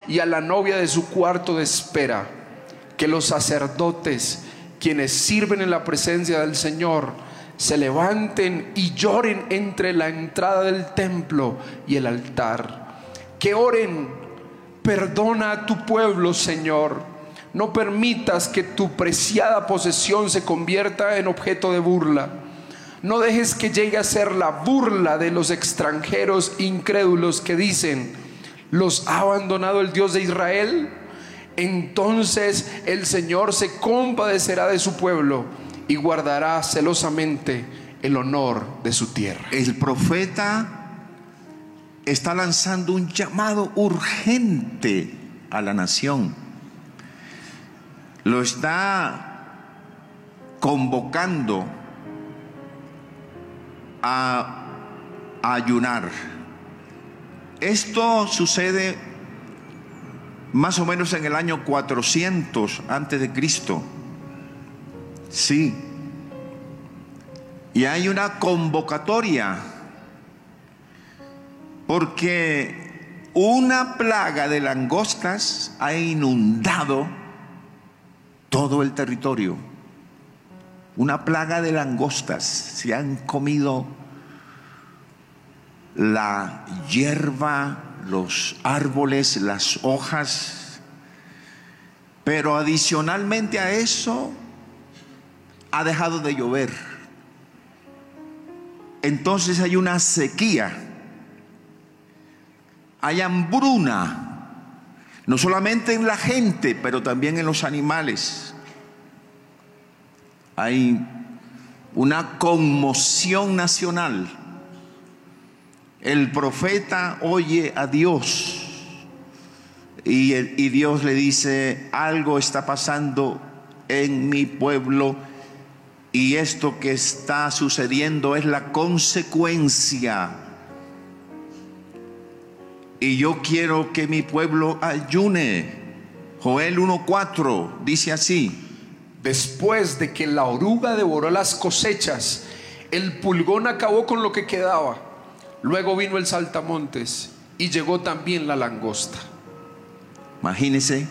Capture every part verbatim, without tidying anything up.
y a la novia de su cuarto de espera. Que los sacerdotes, quienes sirven en la presencia del Señor, se levanten y lloren entre la entrada del templo y el altar. Que oren: perdona a tu pueblo, Señor. No permitas que tu preciada posesión se convierta en objeto de burla. No dejes que llegue a ser la burla de los extranjeros incrédulos que dicen: ¿los ha abandonado el Dios de Israel? Entonces el Señor se compadecerá de su pueblo y guardará celosamente el honor de su tierra. El profeta está lanzando un llamado urgente a la nación. Lo está convocando a, a ayunar. Esto sucede más o menos en el año cuatrocientos antes de Cristo. Sí. Y hay una convocatoria porque una plaga de langostas ha inundado todo el territorio. Una plaga de langostas. Se han comido la hierba, los árboles, las hojas. Pero adicionalmente a eso, ha dejado de llover. Entonces hay una sequía, hay hambruna, no solamente en la gente, pero también en los animales. Hay una conmoción nacional. El profeta oye a Dios y, el, y Dios le dice: algo está pasando en mi pueblo, y esto que está sucediendo es la consecuencia. Y yo quiero que mi pueblo ayune. Joel uno cuatro dice así: después de que la oruga devoró las cosechas, el pulgón acabó con lo que quedaba. Luego vino el saltamontes y llegó también la langosta. Imagínense.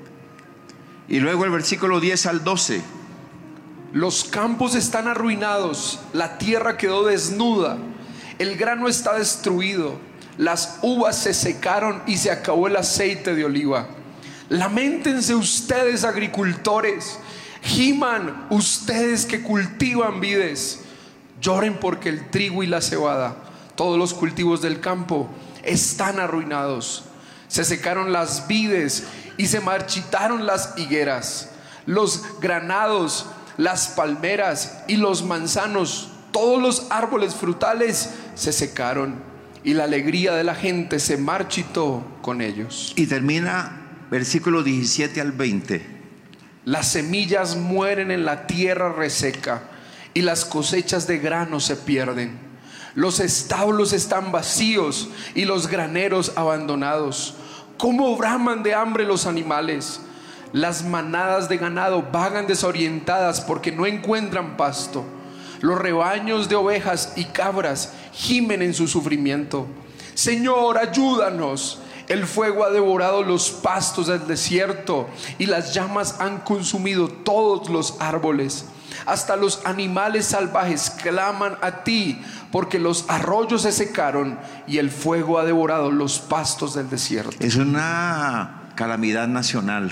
Y luego el versículo diez al doce: los campos están arruinados, la tierra quedó desnuda, el grano está destruido, las uvas se secaron y se acabó el aceite de oliva. Lamentense ustedes, agricultores, giman ustedes que cultivan vides. Lloren porque el trigo y la cebada, todos los cultivos del campo, están arruinados. Se secaron las vides y se marchitaron las higueras. Los granados, las palmeras y los manzanos, todos los árboles frutales se secaron, y la alegría de la gente se marchitó con ellos. Y termina versículo diecisiete al veinte: las semillas mueren en la tierra reseca y las cosechas de grano se pierden. Los establos están vacíos y los graneros abandonados. ¿Cómo braman de hambre los animales? Las manadas de ganado vagan desorientadas porque no encuentran pasto. Los rebaños de ovejas y cabras gimen en su sufrimiento. Señor, ayúdanos. El fuego ha devorado los pastos del desierto y las llamas han consumido todos los árboles. Hasta los animales salvajes claman a ti, porque los arroyos se secaron y el fuego ha devorado los pastos del desierto. Es una calamidad nacional.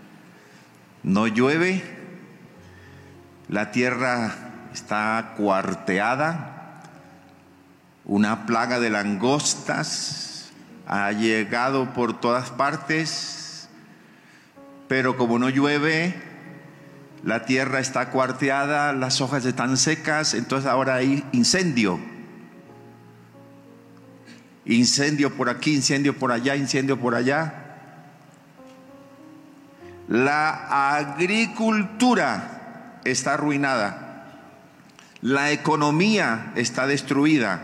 No llueve, la tierra está cuarteada, una plaga de langostas ha llegado por todas partes, pero como no llueve, la tierra está cuarteada, las hojas están secas, entonces ahora hay incendio. Incendio por aquí, incendio por allá, incendio por allá. La agricultura está arruinada. La economía está destruida.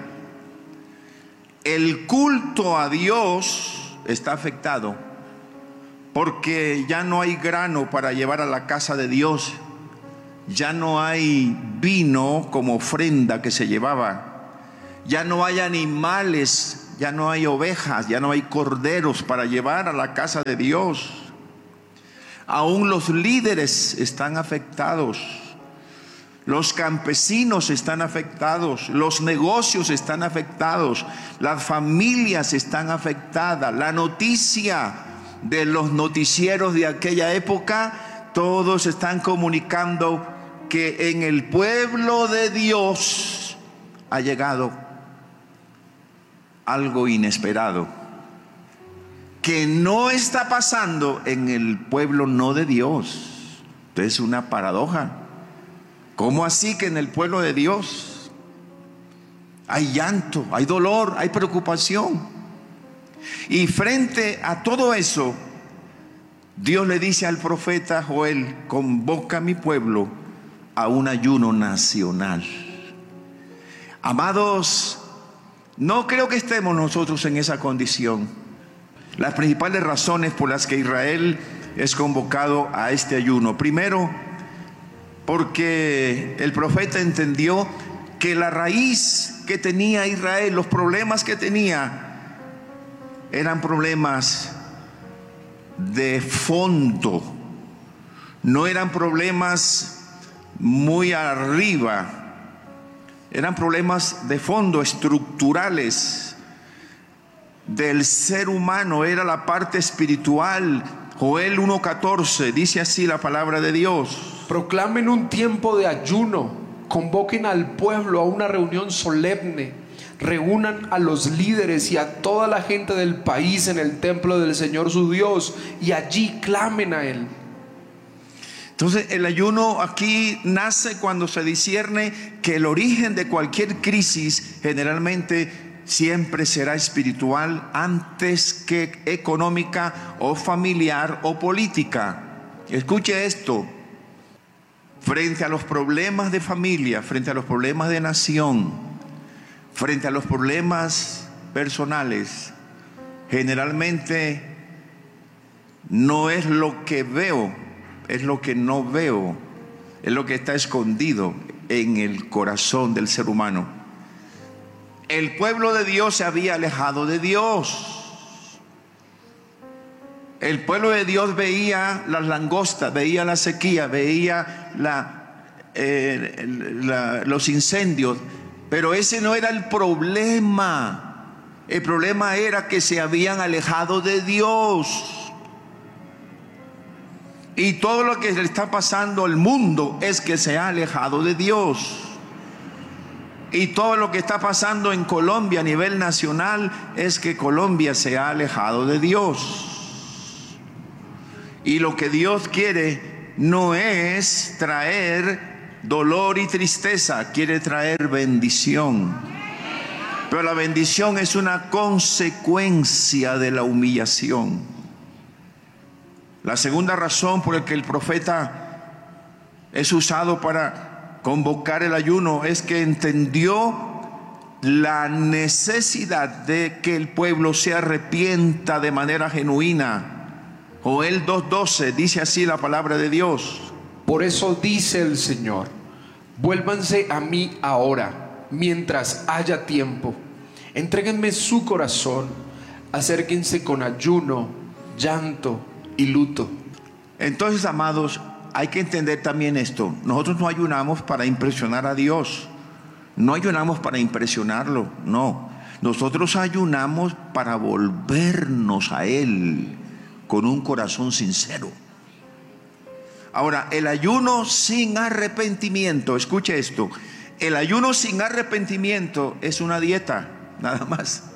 El culto a Dios está afectado, porque ya no hay grano para llevar a la casa de Dios. Ya no hay vino como ofrenda que se llevaba. Ya no hay animales ya no hay ovejas, ya no hay corderos para llevar a la casa de Dios. Aún los líderes están afectados. Los campesinos están afectados, los negocios están afectados, las familias están afectadas. La noticia de los noticieros de aquella época, todos están comunicando que en el pueblo de Dios ha llegado algo inesperado, que no está pasando en el pueblo no de Dios. Entonces es una paradoja. ¿Cómo así que en el pueblo de Dios hay llanto, hay dolor, hay preocupación? Y frente a todo eso, Dios le dice al profeta Joel: convoca a mi pueblo a un ayuno nacional. Amados, no creo que estemos nosotros en esa condición. Las principales razones por las que Israel es convocado a este ayuno: primero, porque el profeta entendió que la raíz que tenía Israel, los problemas que tenía, eran problemas de fondo, no eran problemas muy arriba, eran problemas de fondo, estructurales del ser humano. Era la parte espiritual. Joel uno catorce dice así la palabra de Dios: proclamen un tiempo de ayuno, convoquen al pueblo a una reunión solemne, reúnan a los líderes y a toda la gente del país en el templo del Señor su Dios, y allí clamen a Él. Entonces el ayuno aquí nace cuando se discierne que el origen de cualquier crisis generalmente siempre será espiritual antes que económica o familiar o política. Escuche esto: frente a los problemas de familia, frente a los problemas de nación, frente a los problemas personales, generalmente no es lo que veo, es lo que no veo, es lo que está escondido en el corazón del ser humano. El pueblo de Dios se había alejado de Dios. El pueblo de Dios veía las langostas, veía la sequía, veía la, eh, la, los incendios, pero ese no era el problema. El problema era que se habían alejado de Dios. Y todo lo que le está pasando al mundo es que se ha alejado de Dios. Y todo lo que está pasando en Colombia a nivel nacional es que Colombia se ha alejado de Dios. Y lo que Dios quiere no es traer dolor y tristeza, quiere traer bendición. Pero la bendición es una consecuencia de la humillación. La segunda razón por la que el profeta es usado para convocar el ayuno es que entendió la necesidad de que el pueblo se arrepienta de manera genuina. Joel dos doce dice así la palabra de Dios: por eso dice el Señor: vuélvanse a mí ahora, mientras haya tiempo. Entréguenme su corazón, acérquense con ayuno, llanto y luto. Entonces, amados, hay que entender también esto: nosotros no ayunamos para impresionar a Dios, no ayunamos para impresionarlo, no. Nosotros ayunamos para volvernos a Él con un corazón sincero. Ahora, el ayuno sin arrepentimiento, escuche esto: el ayuno sin arrepentimiento es una dieta, nada más.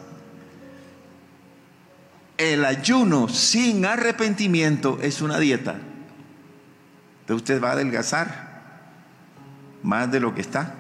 El ayuno sin arrepentimiento es una dieta. Entonces usted va a adelgazar más de lo que está.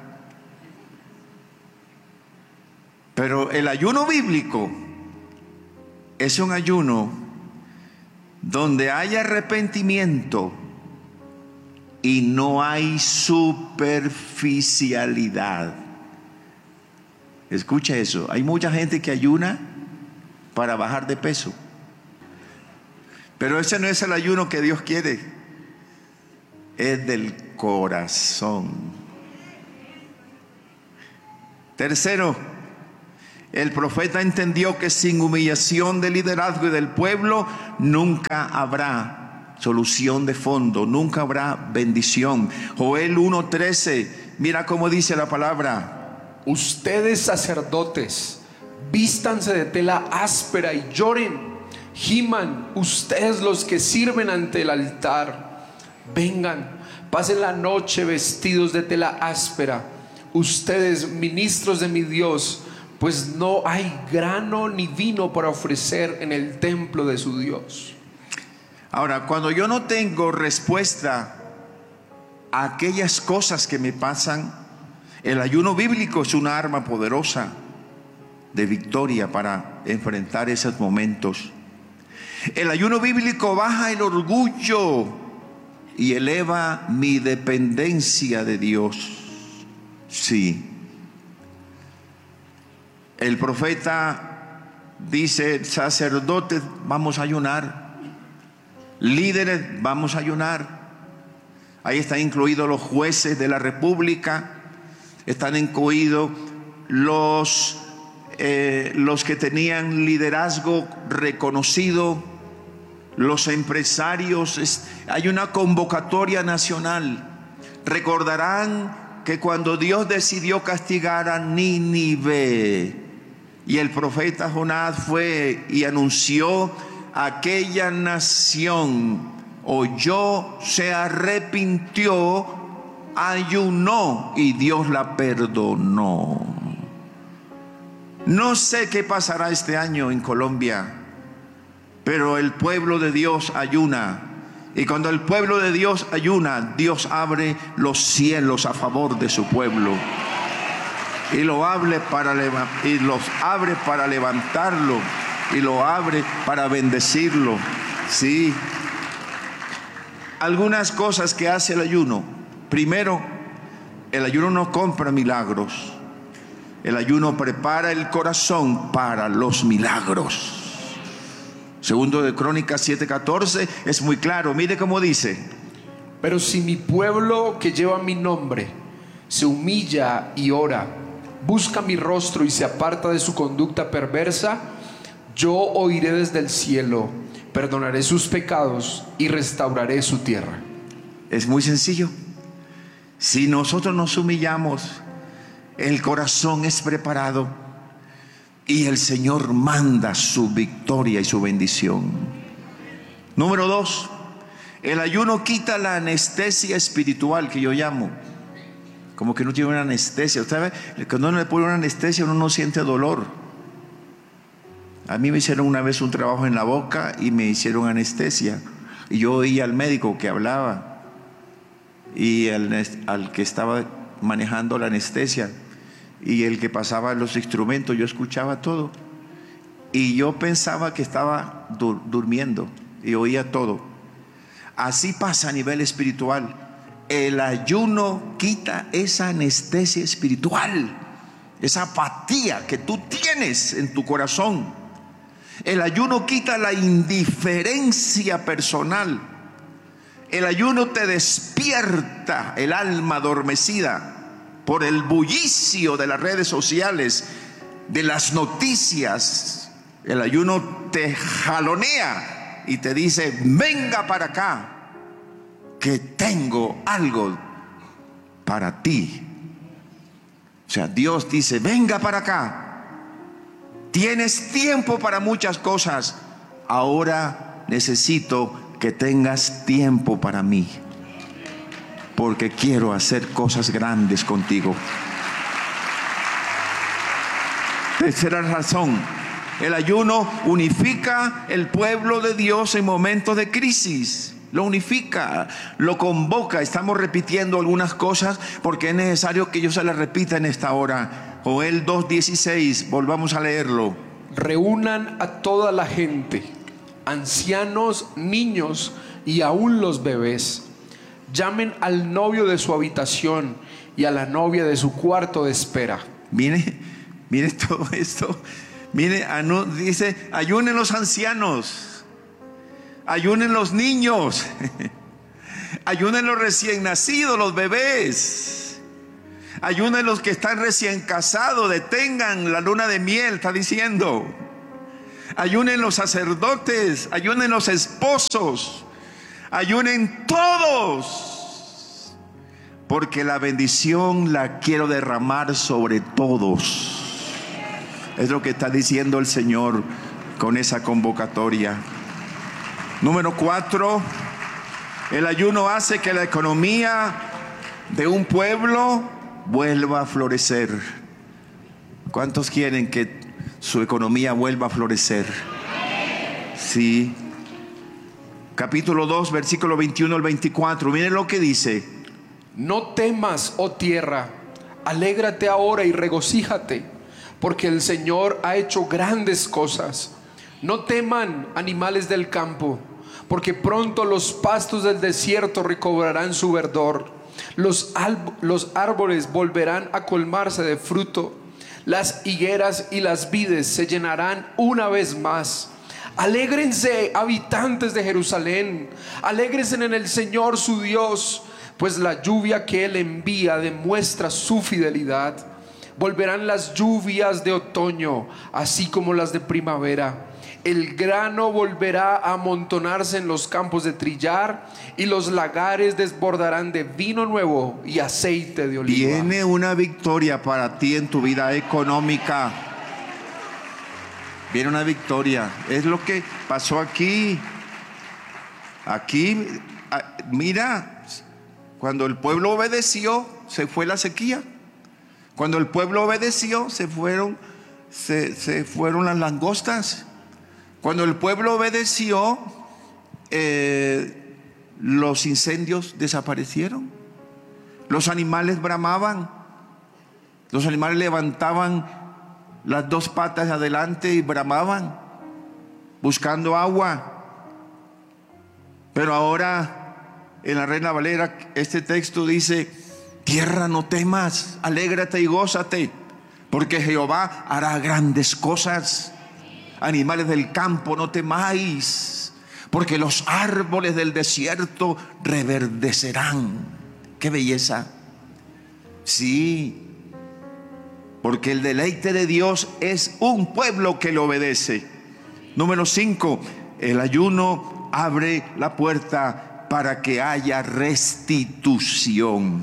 Pero el ayuno bíblico es un ayuno donde hay arrepentimiento y no hay superficialidad. Escucha eso: hay mucha gente que ayuna para bajar de peso, pero ese no es el ayuno que Dios quiere. Es del corazón. Tercero, El profeta entendió que sin humillación del liderazgo y del pueblo nunca habrá solución de fondo, nunca habrá bendición. Joel uno trece, mira cómo dice la palabra: ustedes sacerdotes, vístanse de tela áspera y lloren. Giman ustedes los que sirven ante el altar. Vengan, pasen la noche vestidos de tela áspera, ustedes ministros de mi Dios, pues no hay grano ni vino para ofrecer en el templo de su Dios. Ahora, cuando yo no tengo respuesta a aquellas cosas que me pasan, el ayuno bíblico es una arma poderosa de victoria para enfrentar esos momentos. El ayuno bíblico baja el orgullo y eleva mi dependencia de Dios. Sí. El profeta dice: sacerdotes, vamos a ayunar. Líderes, vamos a ayunar. Ahí están incluidos los jueces de la república, están incluidos los, eh, los que tenían liderazgo reconocido, los empresarios. Hay una convocatoria nacional. Recordarán que cuando Dios decidió castigar a Nínive, y el profeta Jonás fue y anunció: aquella nación oyó, se arrepintió, ayunó y Dios la perdonó. No sé qué pasará este año en Colombia, pero el pueblo de Dios ayuna. Y cuando el pueblo de Dios ayuna, Dios abre los cielos a favor de su pueblo. Y lo abre para, y los abre para levantarlo. Y lo abre para bendecirlo. Sí. Algunas cosas que hace el ayuno. Primero, el ayuno no compra milagros. El ayuno prepara el corazón para los milagros. Segundo de Crónicas siete catorce es muy claro. Mire cómo dice: pero si mi pueblo que lleva mi nombre se humilla y ora, busca mi rostro y se aparta de su conducta perversa, yo oiré desde el cielo, perdonaré sus pecados y restauraré su tierra. Es muy sencillo. Si nosotros nos humillamos, el corazón es preparado y el Señor manda su victoria y su bendición. Número dos, el ayuno quita la anestesia espiritual, que yo llamo. Como que no tiene una anestesia. Usted ve, cuando uno le pone una anestesia, uno no siente dolor. A mí me hicieron una vez un trabajo en la boca y me hicieron anestesia. Y yo oía al médico que hablaba y al, al que estaba manejando la anestesia y el que pasaba los instrumentos. Yo escuchaba todo y yo pensaba que estaba dur- durmiendo y oía todo. Así pasa a nivel espiritual. El ayuno quita esa anestesia espiritual, esa apatía que tú tienes en tu corazón. El ayuno quita la indiferencia personal. El ayuno te despierta el alma adormecida por el bullicio de las redes sociales, de las noticias. El ayuno te jalonea y te dice: venga para acá, que tengo algo para ti. O sea, Dios dice: venga para acá. Tienes tiempo para muchas cosas. Ahora necesito que tengas tiempo para mí, porque quiero hacer cosas grandes contigo. Tercera razón: el ayuno unifica el pueblo de Dios en momentos de crisis. Lo unifica, lo convoca. Estamos repitiendo algunas cosas porque es necesario que yo se las repita en esta hora. Joel dos dieciséis, volvamos a leerlo. Reúnan a toda la gente, ancianos, niños y aún los bebés. Llamen al novio de su habitación y a la novia de su cuarto de espera. Mire, mire todo esto. Mire, anu- dice: ayunen los ancianos, ayunen los niños, ayunen los recién nacidos, los bebés, Ayunen los que están recién casados, detengan la luna de miel, está diciendo. Ayunen los sacerdotes, ayunen los esposos, ayunen todos, porque la bendición la quiero derramar sobre todos. Es lo que está diciendo el Señor con esa convocatoria. Número cuatro, el ayuno hace que la economía de un pueblo vuelva a florecer. ¿Cuántos quieren que su economía vuelva a florecer? Sí. Capítulo dos, versículo veintiuno al veinticuatro. Miren lo que dice: no temas, oh tierra, alégrate ahora y regocíjate, porque el Señor ha hecho grandes cosas. No teman, animales del campo, porque pronto los pastos del desierto recobrarán su verdor. Los, los árboles volverán a colmarse de fruto. Las higueras y las vides se llenarán una vez más. Alégrense, habitantes de Jerusalén, alégrense en el Señor su Dios, pues la lluvia que Él envía demuestra su fidelidad. Volverán las lluvias de otoño, así como las de primavera. El grano volverá a amontonarse en los campos de trillar, y los lagares desbordarán de vino nuevo y aceite de oliva. Viene una victoria para ti en tu vida económica. Viene una victoria. Es lo que pasó aquí. Aquí, mira, cuando el pueblo obedeció, se fue la sequía. Cuando el pueblo obedeció, se fueron, se, se fueron las langostas. Cuando el pueblo obedeció, eh, los incendios desaparecieron. Los animales bramaban. Los animales levantaban las dos patas adelante y bramaban, buscando agua. Pero ahora, en la Reina Valera, este texto dice: tierra, no temas, alégrate y gózate, porque Jehová hará grandes cosas. Animales del campo, no temáis, porque los árboles del desierto reverdecerán. ¡Qué belleza! Sí, porque el deleite de Dios es un pueblo que le obedece. Número cinco, el ayuno abre la puerta para que haya restitución.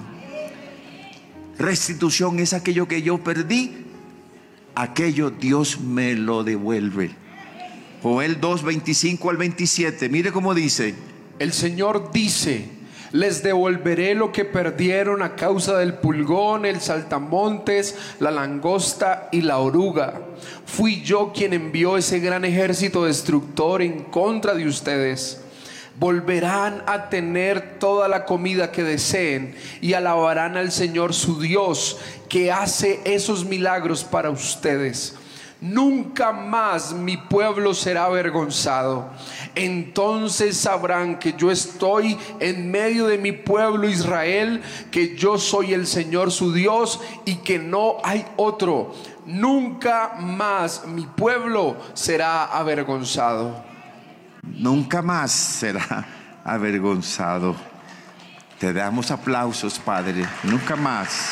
Restitución es aquello que yo perdí, aquello Dios me lo devuelve. Joel dos, veinticinco al veintisiete. Mire cómo dice: el Señor dice: les devolveré lo que perdieron a causa del pulgón, el saltamontes, la langosta y la oruga. Fui yo quien envió ese gran ejército destructor en contra de ustedes. Volverán a tener toda la comida que deseen y alabarán al Señor su Dios, que hace esos milagros para ustedes. Nunca más mi pueblo será avergonzado. Entonces sabrán que yo estoy en medio de mi pueblo Israel, que yo soy el Señor su Dios y que no hay otro. Nunca más mi pueblo será avergonzado. Nunca más será avergonzado. Te damos aplausos, Padre. Nunca más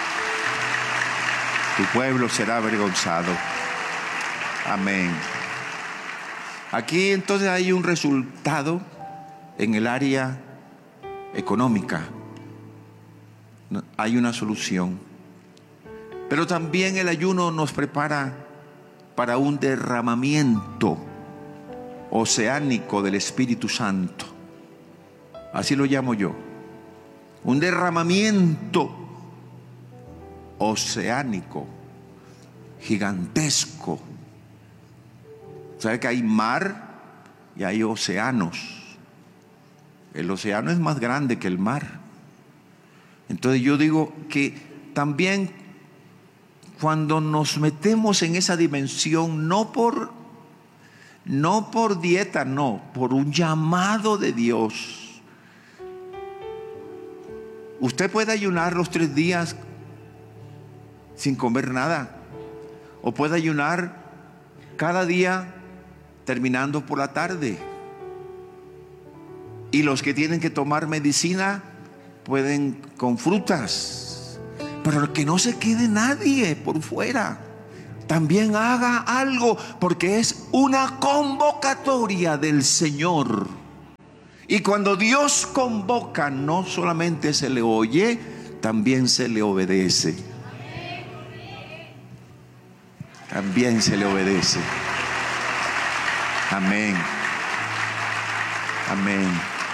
tu pueblo será avergonzado. Amén. Aquí entonces hay un resultado en el área económica. Hay una solución. Pero también el ayuno nos prepara para un derramamiento oceánico del Espíritu Santo. Así lo llamo yo. Un derramamiento oceánico, gigantesco. ¿Sabe que hay mar y hay océanos? El océano es más grande que el mar. Entonces yo digo que también cuando nos metemos en esa dimensión, no por no por dieta, no, por un llamado de Dios. Usted puede ayunar los tres días sin comer nada, o puede ayunar cada día terminando por la tarde. Y los que tienen que tomar medicina pueden con frutas. pero que no se quede nadie por fuera. También haga algo, porque es una convocatoria del Señor. Y cuando Dios convoca, no solamente se le oye, también se le obedece. También se le obedece. Amén. Amén.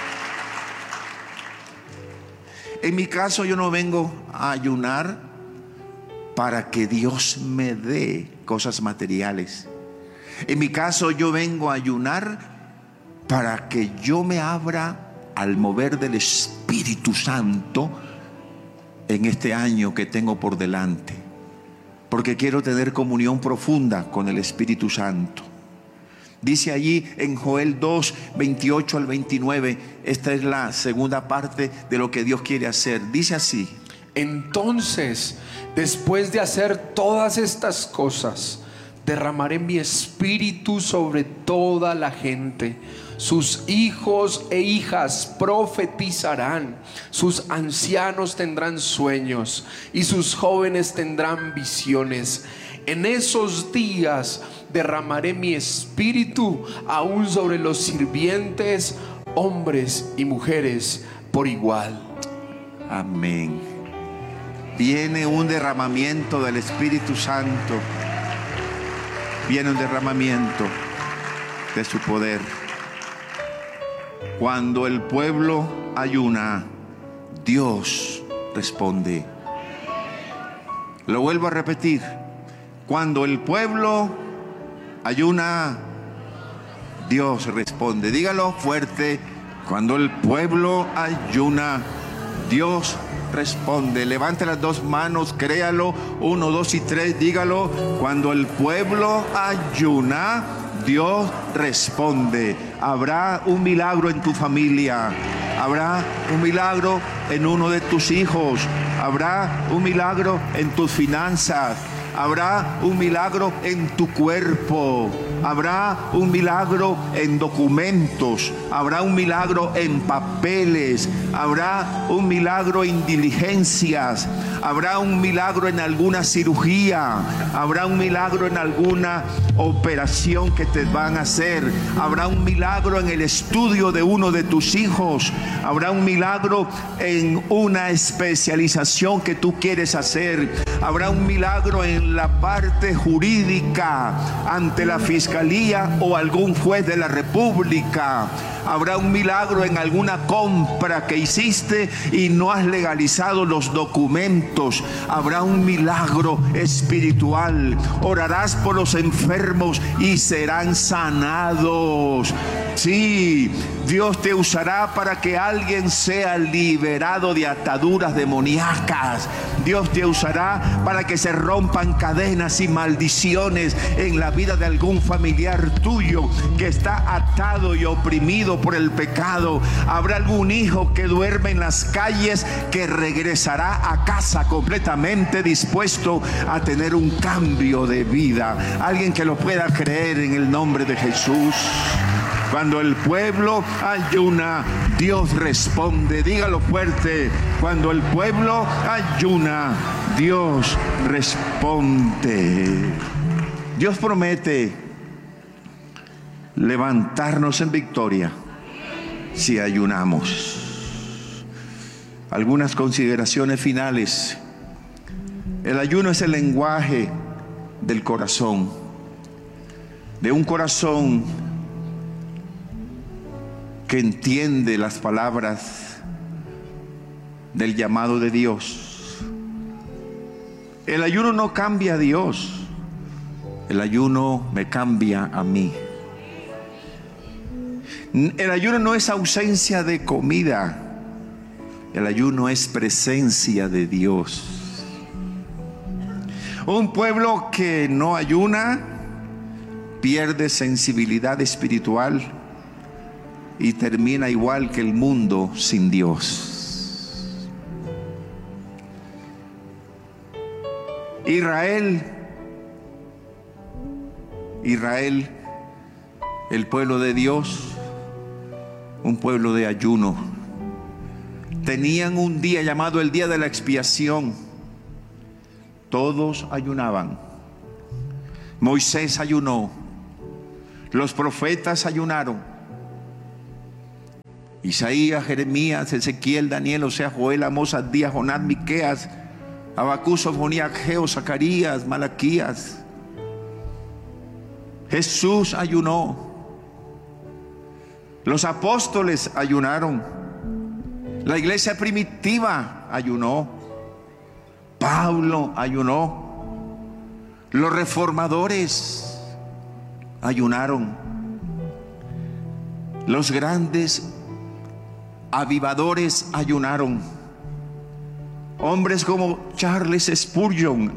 En mi caso, yo no vengo a ayunar para que Dios me dé cosas materiales. En mi caso, yo vengo a ayunar para que yo me abra al mover del Espíritu Santo en este año que tengo por delante, porque quiero tener comunión profunda con el Espíritu Santo. Dice allí en Joel dos, veintiocho al veintinueve, esta es la segunda parte de lo que Dios quiere hacer. Dice así: entonces, después de hacer todas estas cosas, derramaré mi espíritu sobre toda la gente. Sus hijos e hijas profetizarán, sus ancianos tendrán sueños y sus jóvenes tendrán visiones. En esos días derramaré mi espíritu aún sobre los sirvientes, hombres y mujeres por igual. Amén. Viene un derramamiento del Espíritu Santo. Viene un derramamiento de su poder. Cuando el pueblo ayuna, Dios responde. Lo vuelvo a repetir. Cuando el pueblo ayuna, Dios responde. Dígalo fuerte. Cuando el pueblo ayuna, Dios responde. Levante las dos manos, créalo. Uno, dos y tres, dígalo. Cuando el pueblo ayuna, Dios responde. Habrá un milagro en tu familia. Habrá un milagro en uno de tus hijos. Habrá un milagro en tus finanzas. Habrá un milagro en tu cuerpo. Habrá un milagro en documentos. Habrá un milagro en papeles. Habrá un milagro en diligencias. Habrá un milagro en alguna cirugía. Habrá un milagro en alguna operación que te van a hacer. Habrá un milagro en el estudio de uno de tus hijos. Habrá un milagro en una especialización que tú quieres hacer. Habrá un milagro en la parte jurídica ante la fiscalía o algún juez de la república. Habrá un milagro en alguna compra que hiciste y no has legalizado los documentos. Habrá un milagro espiritual. Orarás por los enfermos y serán sanados. Sí, Dios te usará para que alguien sea liberado de ataduras demoníacas. Dios te usará para que se rompan cadenas y maldiciones en la vida de algún familiar tuyo que está atado y oprimido por el pecado. Habrá algún hijo que duerme en las calles que regresará a casa completamente dispuesto a tener un cambio de vida. Alguien que lo pueda creer en el nombre de Jesús. Cuando el pueblo ayuna, Dios responde. Dígalo fuerte. Cuando el pueblo ayuna, Dios responde. Dios promete levantarnos en victoria si ayunamos. Algunas consideraciones finales. El ayuno es el lenguaje del corazón, de un corazón que entiende las palabras del llamado de Dios. El ayuno no cambia a Dios, el ayuno me cambia a mí. El ayuno no es ausencia de comida, el ayuno es presencia de Dios. Un pueblo que no ayuna pierde sensibilidad espiritual y termina igual que el mundo sin Dios. Israel, Israel, el pueblo de Dios, un pueblo de ayuno. Tenían un día llamado el día de la expiación. todos ayunaban. Moisés ayunó, los profetas ayunaron. Isaías, Jeremías, Ezequiel, Daniel, Oseas, Joel, Amós, Abdías, Jonás, Miqueas, Habacuc, Sofonías, Ageo, Zacarías, Malaquías. Jesús ayunó. Los apóstoles ayunaron. La iglesia primitiva ayunó. Pablo ayunó. Los reformadores ayunaron. Los grandes avivadores ayunaron. Hombres como Charles Spurgeon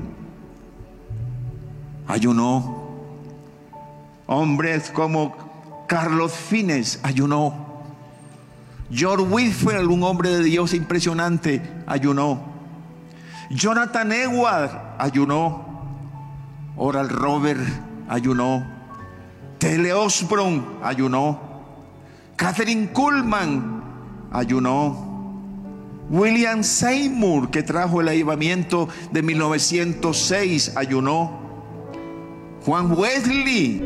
ayunó. Hombres como Carlos Fines ayunó. George Whitefield, un hombre de Dios impresionante, ayunó. Jonathan Edwards ayunó. Oral Robert ayunó. Tele Osborne ayunó. Catherine Kuhlman ayunó. William Seymour, que trajo el avivamiento de mil novecientos seis, ayunó. Juan Wesley,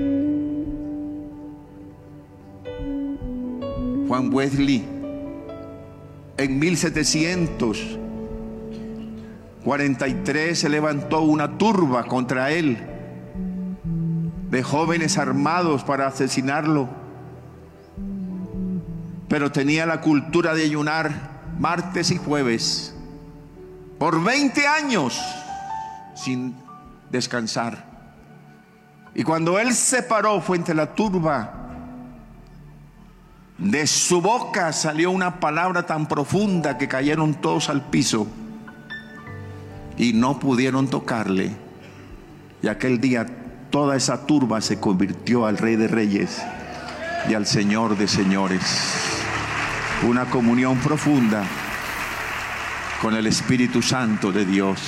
Juan Wesley, en mil setecientos cuarenta y tres se levantó una turba contra él de jóvenes armados para asesinarlo, pero tenía la cultura de ayunar martes y jueves por veinte años sin descansar. Y cuando él se paró frente a la turba, de su boca salió una palabra tan profunda que cayeron todos al piso y no pudieron tocarle. Y aquel día toda esa turba se convirtió al Rey de Reyes y al Señor de Señores. Una comunión profunda con el Espíritu Santo de Dios.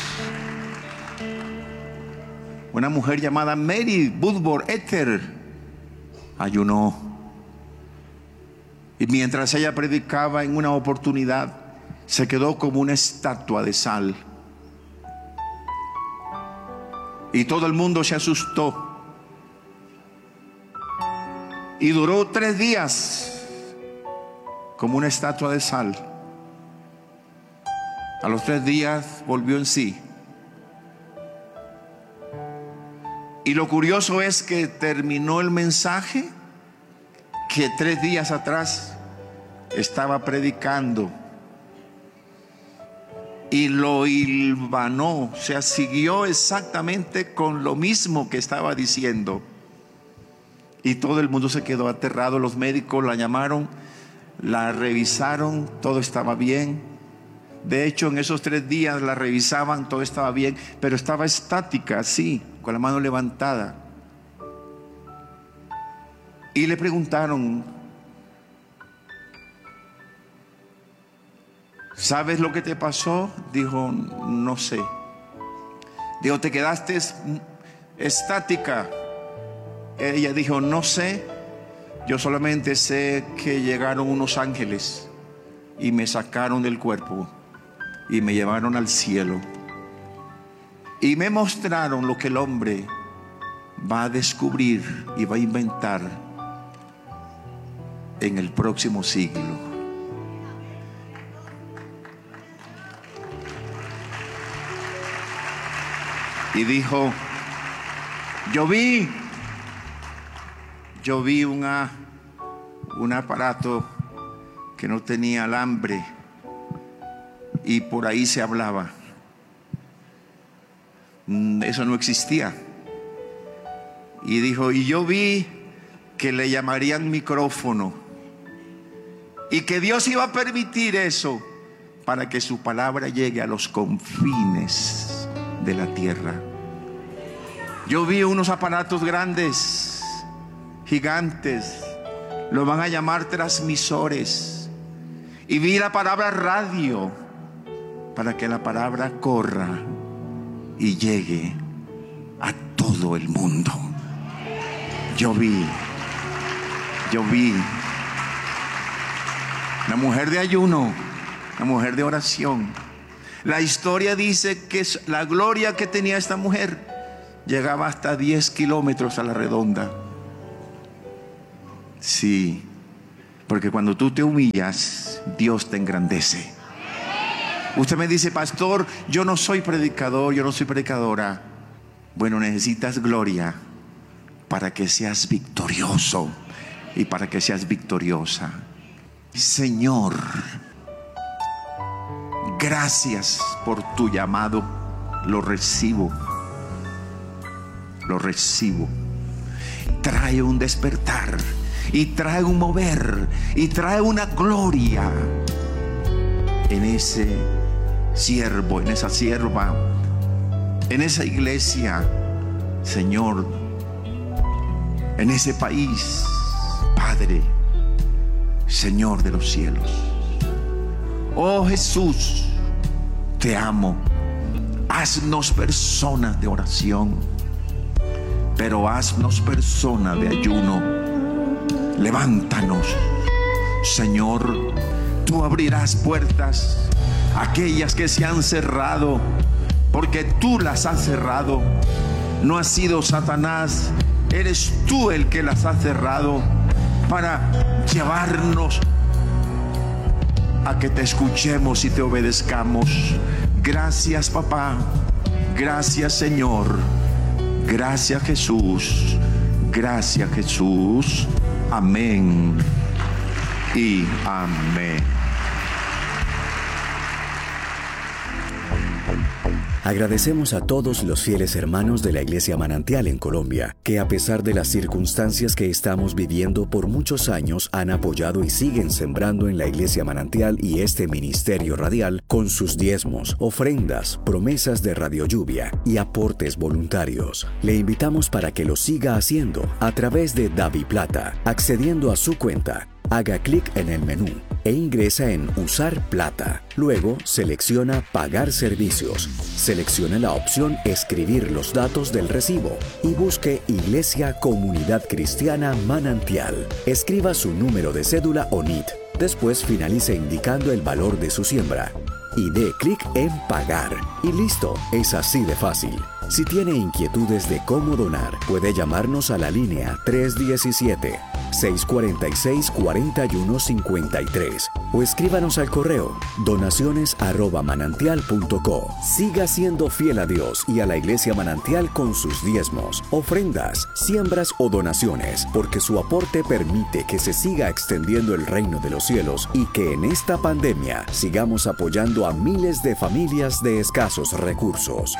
Una mujer llamada Mary Woodward Ether ayunó. Y mientras ella predicaba, en una oportunidad se quedó como una estatua de sal. Y todo el mundo se asustó. Y duró tres días como una estatua de sal. A los tres días volvió en sí. Y lo curioso es que terminó el mensaje que tres días atrás estaba predicando. Y lo hilvanó, o sea, siguió exactamente con lo mismo que estaba diciendo. Y todo el mundo se quedó aterrado. Los médicos la llamaron, la revisaron, todo estaba bien. De hecho, en esos tres días la revisaban, todo estaba bien, pero estaba estática, así, con la mano levantada. Y le preguntaron: ¿sabes lo que te pasó? Dijo: no sé. Dijo: ¿te quedaste estática? Ella dijo: no sé, yo solamente sé que llegaron unos ángeles y me sacaron del cuerpo y me llevaron al cielo y me mostraron lo que el hombre va a descubrir y va a inventar en el próximo siglo. Y dijo: yo vi yo vi una, un aparato que no tenía alambre y por ahí se hablaba. Eso no existía. Y dijo: y yo vi que le llamarían micrófono y que Dios iba a permitir eso para que su palabra llegue a los confines de la tierra. Yo vi unos aparatos grandes, gigantes, lo van a llamar transmisores, y vi la palabra radio para que la palabra corra y llegue a todo el mundo. Yo vi, yo vi la mujer de ayuno, la mujer de oración, La historia dice que la gloria que tenía esta mujer llegaba hasta diez kilómetros a la redonda. Sí, porque cuando tú te humillas, Dios te engrandece. Usted me dice, pastor, yo no soy predicador, yo no soy predicadora. Bueno, necesitas gloria para que seas victorioso y para que seas victoriosa. Señor, gracias por tu llamado. Lo recibo. Lo recibo. Trae un despertar y trae un mover y trae una gloria en ese siervo, en esa sierva, en esa iglesia, Señor, en ese país, Padre, Señor de los cielos. Oh Jesús, te amo. Haznos personas de oración, pero haznos personas de ayuno. Levántanos, Señor. Tú abrirás puertas, aquellas que se han cerrado, porque tú las has cerrado. No ha sido Satanás, eres tú el que las has cerrado, para llevarnos a que te escuchemos y te obedezcamos. Gracias, papá. Gracias, Señor. Gracias, Jesús. Gracias, Jesús. Amén y amén. Agradecemos a todos los fieles hermanos de la Iglesia Manantial en Colombia, que a pesar de las circunstancias que estamos viviendo por muchos años han apoyado y siguen sembrando en la Iglesia Manantial y este ministerio radial con sus diezmos, ofrendas, promesas de Radio Lluvia y aportes voluntarios. Le invitamos para que lo siga haciendo a través de DaviPlata, accediendo a su cuenta. Haga clic en el menú e ingresa en Usar Plata. Luego selecciona Pagar servicios. Seleccione la opción Escribir los datos del recibo y busque Iglesia Comunidad Cristiana Manantial. Escriba su número de cédula o N I T. Después finalice indicando el valor de su siembra y dé clic en Pagar. Y listo, es así de fácil. Si tiene inquietudes de cómo donar, puede llamarnos a la línea tres uno siete, seis cuatro seis, cuatro uno cinco tres o escríbanos al correo donaciones arroba manantial punto co. Siga siendo fiel a Dios y a la Iglesia Manantial con sus diezmos, ofrendas, siembras o donaciones, porque su aporte permite que se siga extendiendo el reino de los cielos y que en esta pandemia sigamos apoyando a miles de familias de escasos recursos.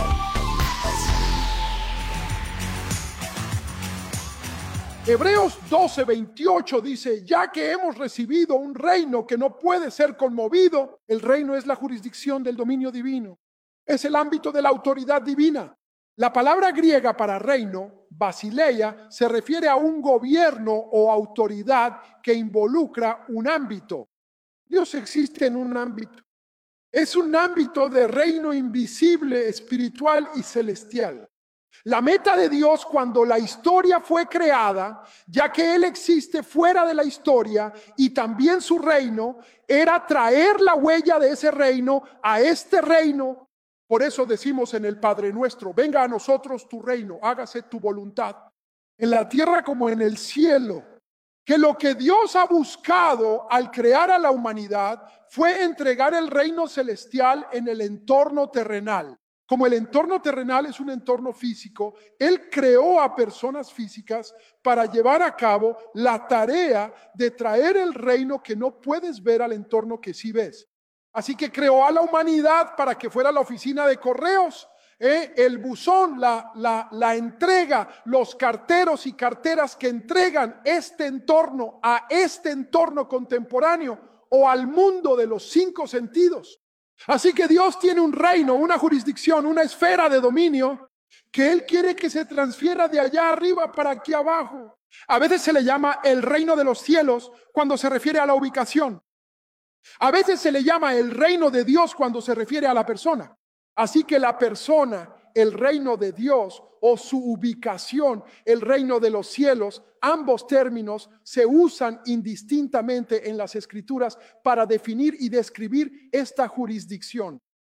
Hebreos doce veintiocho dice, ya que hemos recibido un reino que no puede ser conmovido, el reino es la jurisdicción del dominio divino, es el ámbito de la autoridad divina. La palabra griega para reino, basileia, se refiere a un gobierno o autoridad que involucra un ámbito. Dios existe en un ámbito. Es un ámbito de reino invisible, espiritual y celestial. La meta de Dios cuando la historia fue creada, ya que Él existe fuera de la historia y también su reino, era traer la huella de ese reino a este reino. Por eso decimos en el Padre Nuestro, venga a nosotros tu reino, hágase tu voluntad, en la tierra como en el cielo. Que lo que Dios ha buscado al crear a la humanidad fue entregar el reino celestial en el entorno terrenal. Como el entorno terrenal es un entorno físico, Él creó a personas físicas para llevar a cabo la tarea de traer el reino que no puedes ver al entorno que sí ves. Así que creó a la humanidad para que fuera la oficina de correos, ¿eh? el buzón, la, la, la entrega, los carteros y carteras que entregan este entorno a este entorno contemporáneo o al mundo de los cinco sentidos. Así que Dios tiene un reino, una jurisdicción, una esfera de dominio que Él quiere que se transfiera de allá arriba para aquí abajo. A veces se le llama el reino de los cielos cuando se refiere a la ubicación. A veces se le llama el reino de Dios cuando se refiere a la persona. Así que la persona, el reino de Dios o su ubicación, el reino de los cielos, ambos términos se usan indistintamente en las Escrituras para definir y describir esta jurisdicción.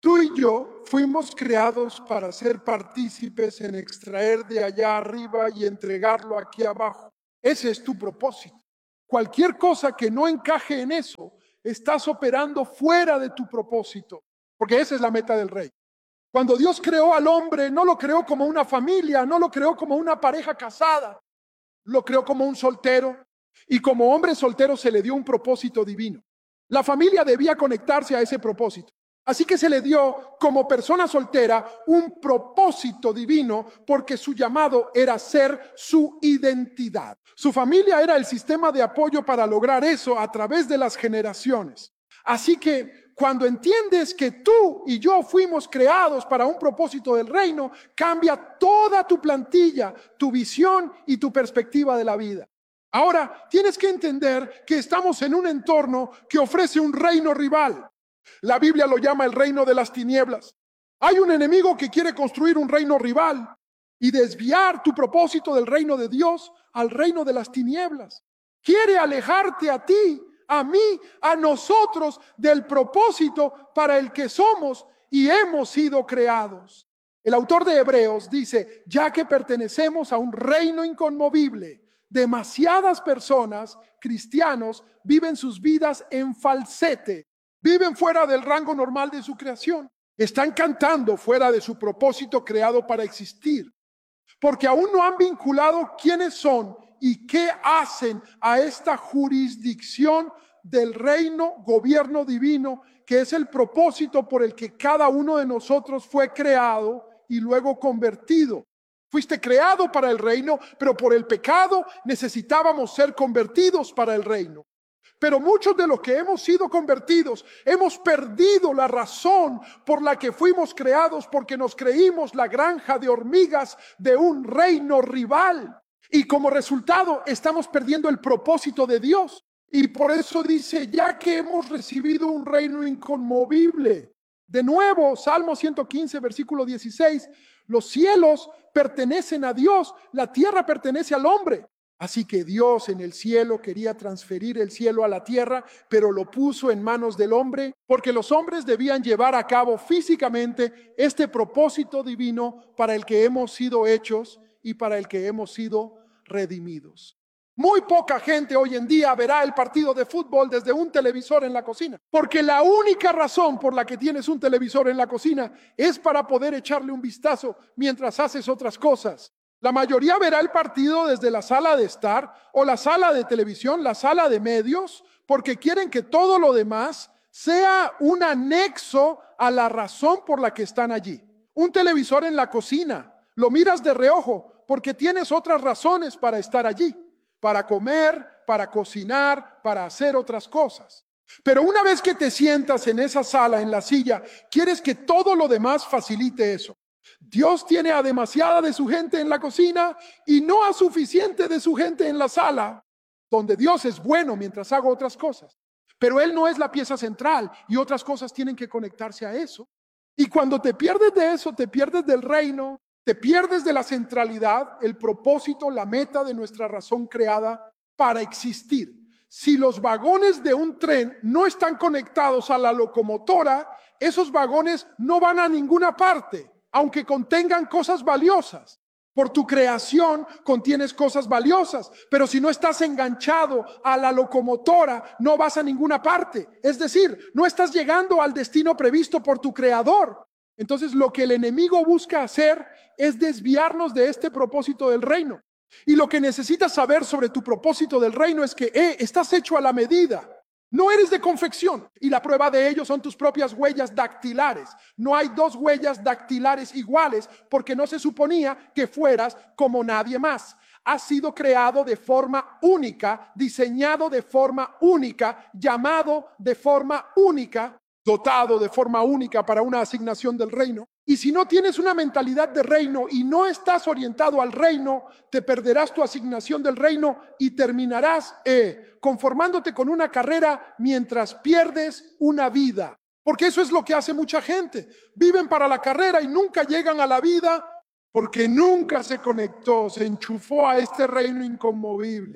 Tú y yo fuimos creados para ser partícipes en extraer de allá arriba y entregarlo aquí abajo. Ese es tu propósito. Cualquier cosa que no encaje en eso, estás operando fuera de tu propósito, porque esa es la meta del rey. Cuando Dios creó al hombre, no lo creó como una familia, no lo creó como una pareja casada, lo creó como un soltero, y como hombre soltero se le dio un propósito divino. La familia debía conectarse a ese propósito. Así que se le dio como persona soltera un propósito divino porque su llamado era ser su identidad. Su familia era el sistema de apoyo para lograr eso a través de las generaciones. Así que cuando entiendes que tú y yo fuimos creados para un propósito del reino, cambia toda tu plantilla, tu visión y tu perspectiva de la vida. Ahora, tienes que entender que estamos en un entorno que ofrece un reino rival. La Biblia lo llama el reino de las tinieblas. Hay un enemigo que quiere construir un reino rival y desviar tu propósito del reino de Dios al reino de las tinieblas. Quiere alejarte a ti, a mí, a nosotros del propósito para el que somos y hemos sido creados. El autor de Hebreos dice, ya que pertenecemos a un reino inconmovible, demasiadas personas, cristianos, viven sus vidas en falsete. Viven fuera del rango normal de su creación. Están cantando fuera de su propósito creado para existir. Porque aún no han vinculado quiénes son y qué hacen a esta jurisdicción del reino, gobierno divino, que es el propósito por el que cada uno de nosotros fue creado y luego convertido. Fuiste creado para el reino, pero por el pecado necesitábamos ser convertidos para el reino. Pero muchos de los que hemos sido convertidos hemos perdido la razón por la que fuimos creados, porque nos creímos la granja de hormigas de un reino rival. Y como resultado estamos perdiendo el propósito de Dios. Y por eso dice, ya que hemos recibido un reino inconmovible. De nuevo, Salmo ciento quince, versículo dieciséis, los cielos pertenecen a Dios, la tierra pertenece al hombre. Así que Dios en el cielo quería transferir el cielo a la tierra, pero lo puso en manos del hombre, porque los hombres debían llevar a cabo físicamente este propósito divino para el que hemos sido hechos y para el que hemos sido redimidos. Muy poca gente hoy en día verá el partido de fútbol desde un televisor en la cocina, porque la única razón por la que tienes un televisor en la cocina es para poder echarle un vistazo mientras haces otras cosas. La mayoría verá el partido desde la sala de estar o la sala de televisión, la sala de medios, porque quieren que todo lo demás sea un anexo a la razón por la que están allí. Un televisor en la cocina, lo miras de reojo porque tienes otras razones para estar allí, para comer, para cocinar, para hacer otras cosas. Pero una vez que te sientas en esa sala, en la silla, quieres que todo lo demás facilite eso. Dios tiene a demasiada de su gente en la cocina y no a suficiente de su gente en la sala, donde Dios es bueno mientras hago otras cosas. Pero Él no es la pieza central y otras cosas tienen que conectarse a eso. Y cuando te pierdes de eso, te pierdes del reino, te pierdes de la centralidad, el propósito, la meta de nuestra razón creada para existir. Si los vagones de un tren no están conectados a la locomotora, esos vagones no van a ninguna parte, aunque contengan cosas valiosas. Por tu creación contienes cosas valiosas, pero si no estás enganchado a la locomotora, no vas a ninguna parte. Es decir, no estás llegando al destino previsto por tu creador. Entonces, lo que el enemigo busca hacer es desviarnos de este propósito del reino. Y lo que necesitas saber sobre tu propósito del reino es que eh, estás hecho a la medida. No eres de confección, y la prueba de ello son tus propias huellas dactilares. No hay dos huellas dactilares iguales porque no se suponía que fueras como nadie más. Has sido creado de forma única, diseñado de forma única, llamado de forma única, dotado de forma única para una asignación del reino. Y si no tienes una mentalidad de reino y no estás orientado al reino, te perderás tu asignación del reino y terminarás eh, conformándote con una carrera mientras pierdes una vida. Porque eso es lo que hace mucha gente. Viven para la carrera y nunca llegan a la vida porque nunca se conectó, se enchufó a este reino inconmovible.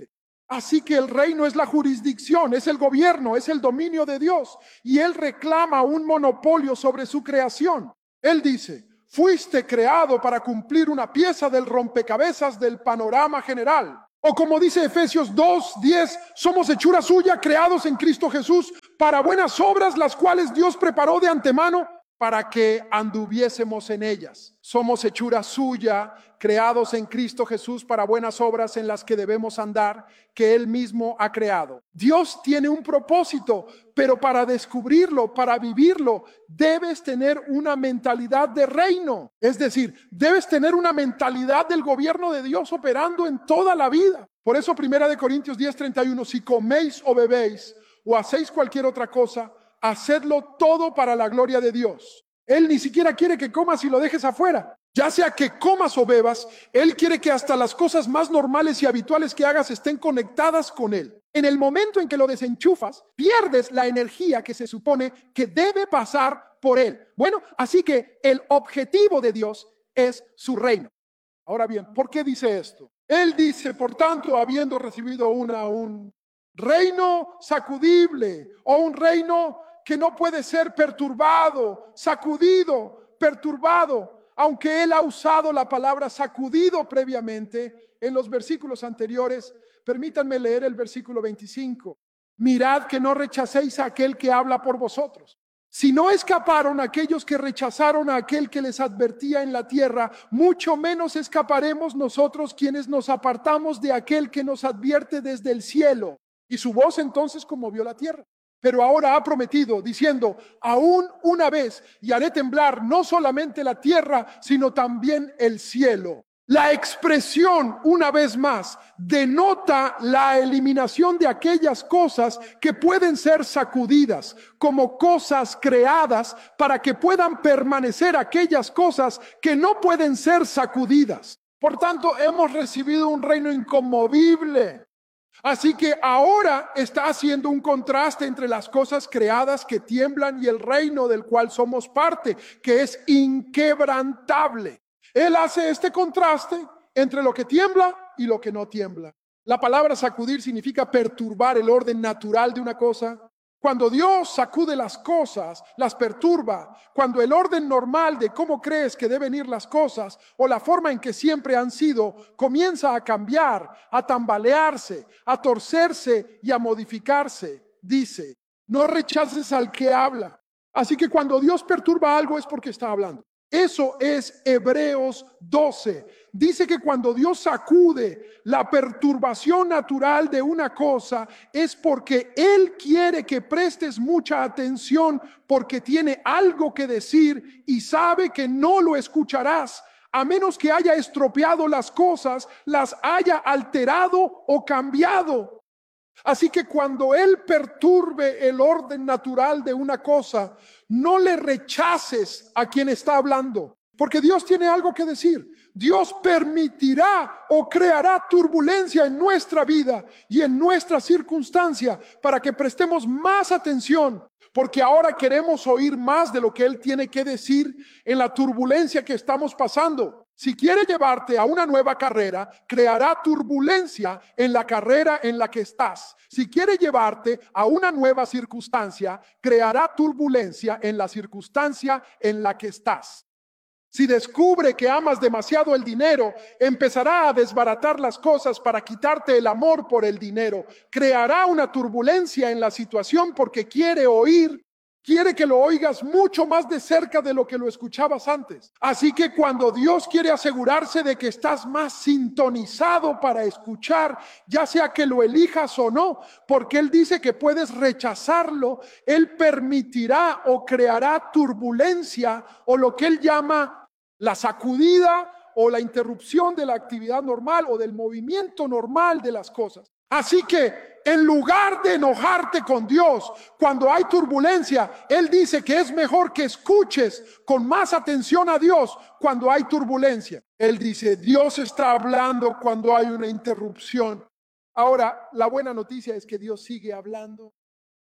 Así que el reino es la jurisdicción, es el gobierno, es el dominio de Dios. Y Él reclama un monopolio sobre su creación. Él dice, fuiste creado para cumplir una pieza del rompecabezas del panorama general. O como dice Efesios dos, diez, somos hechura suya, creados en Cristo Jesús, para buenas obras, las cuales Dios preparó de antemano para que anduviésemos en ellas. Somos hechura suya, creados en Cristo Jesús para buenas obras en las que debemos andar, que Él mismo ha creado. Dios tiene un propósito, pero para descubrirlo, para vivirlo, debes tener una mentalidad de reino. Es decir, debes tener una mentalidad del gobierno de Dios operando en toda la vida. Por eso Primera de Corintios diez, treinta y uno, si coméis o bebéis o hacéis cualquier otra cosa, hacedlo todo para la gloria de Dios. Él ni siquiera quiere que comas y lo dejes afuera. Ya sea que comas o bebas, Él quiere que hasta las cosas más normales y habituales que hagas estén conectadas con Él. En el momento en que lo desenchufas, pierdes la energía que se supone que debe pasar por Él. Bueno, así que el objetivo de Dios es su reino. Ahora bien, ¿por qué dice esto? Él dice, por tanto, habiendo recibido una, un reino sacudible o un reino que no puede ser perturbado, sacudido, perturbado, aunque Él ha usado la palabra sacudido previamente en los versículos anteriores. Permítanme leer el versículo veinticinco. Mirad que no rechacéis a aquel que habla por vosotros. Si no escaparon aquellos que rechazaron a aquel que les advertía en la tierra, mucho menos escaparemos nosotros quienes nos apartamos de aquel que nos advierte desde el cielo. Y su voz entonces conmovió la tierra. Pero ahora ha prometido, diciendo, aún una vez, y haré temblar no solamente la tierra, sino también el cielo. La expresión, una vez más, denota la eliminación de aquellas cosas que pueden ser sacudidas, como cosas creadas para que puedan permanecer aquellas cosas que no pueden ser sacudidas. Por tanto, hemos recibido un reino inconmovible. Así que ahora está haciendo un contraste entre las cosas creadas que tiemblan y el reino del cual somos parte, que es inquebrantable. Él hace este contraste entre lo que tiembla y lo que no tiembla. La palabra sacudir significa perturbar el orden natural de una cosa. Cuando Dios sacude las cosas, las perturba. Cuando el orden normal de cómo crees que deben ir las cosas o la forma en que siempre han sido comienza a cambiar, a tambalearse, a torcerse y a modificarse, dice, no rechaces al que habla. Así que cuando Dios perturba algo es porque está hablando. Eso es Hebreos doce. Dice que cuando Dios sacude la perturbación natural de una cosa es porque Él quiere que prestes mucha atención, porque tiene algo que decir y sabe que no lo escucharás a menos que haya estropeado las cosas, las haya alterado o cambiado. Así que cuando Él perturbe el orden natural de una cosa, no le rechaces a quien está hablando, porque Dios tiene algo que decir. Dios permitirá o creará turbulencia en nuestra vida y en nuestra circunstancia para que prestemos más atención, porque ahora queremos oír más de lo que Él tiene que decir en la turbulencia que estamos pasando. Si quiere llevarte a una nueva carrera, creará turbulencia en la carrera en la que estás. Si quiere llevarte a una nueva circunstancia, creará turbulencia en la circunstancia en la que estás. Si descubre que amas demasiado el dinero, empezará a desbaratar las cosas para quitarte el amor por el dinero. Creará una turbulencia en la situación porque quiere oír, quiere que lo oigas mucho más de cerca de lo que lo escuchabas antes. Así que cuando Dios quiere asegurarse de que estás más sintonizado para escuchar, ya sea que lo elijas o no, porque Él dice que puedes rechazarlo, Él permitirá o creará turbulencia o lo que Él llama la sacudida o la interrupción de la actividad normal o del movimiento normal de las cosas. Así que en lugar de enojarte con Dios cuando hay turbulencia, Él dice que es mejor que escuches con más atención a Dios cuando hay turbulencia. Él dice, Dios está hablando cuando hay una interrupción. Ahora, la buena noticia es que Dios sigue hablando.